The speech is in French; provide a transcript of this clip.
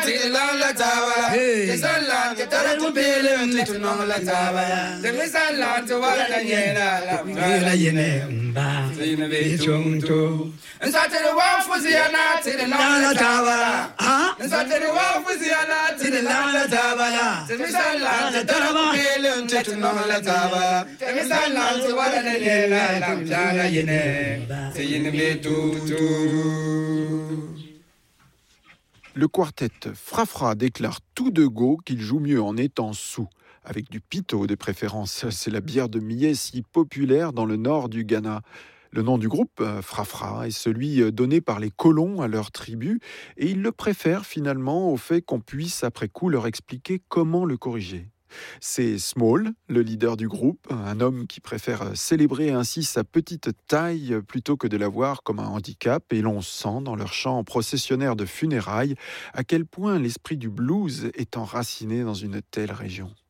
tilan la tabala. Tisalan ke tara tu bilim ni tunong la tabala. Timisalan tu wala na yena la wala yene mba. Sina be chuntu. Nsatiri wa fuziana tilan la tabala. Nsatiri wa fuziana tilan la tabala. Timisalan ke tara tu bilim ni tunong la tabala. Timisalan tu wala na yena la wala yene mba. Sina be chuntu. Le quartet Fra déclare tout de go qu'il joue mieux en étant sous, avec du pito de préférence. C'est la bière de millet si populaire dans le nord du Ghana. Le nom du groupe, Fra, est celui donné par les colons à leur tribu, et ils le préfèrent finalement au fait qu'on puisse après coup leur expliquer comment le corriger. C'est Small, le leader du groupe, un homme qui préfère célébrer ainsi sa petite taille plutôt que de la voir comme un handicap, et l'on sent dans leur chant processionnaire de funérailles à quel point l'esprit du blues est enraciné dans une telle région.